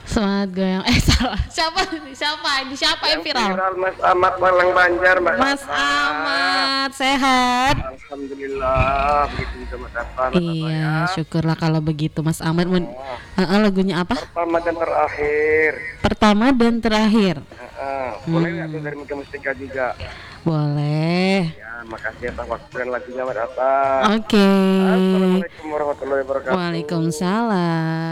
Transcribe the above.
Semangat goyang. Salah. Siapa yang Yang viral? viral Mas Ahmad Malang Banjar, Mbak Mas Tata. Ahmad sehat. Alhamdulillah, begitu juga Mbak Tata, Mbak Tata Iya, ya. syukurlah kalau begitu Mas Ahmad. Oh, Lagunya apa? pertama dan terakhir. Pertama dan terakhir. Boleh nggak tuh Hmm, dari Mika Mustika juga? boleh. Ya, makasih atas waktu dan lagunya Mbak Tata. Oke. Assalamualaikum warahmatullahi wabarakatuh. Waalaikumsalam.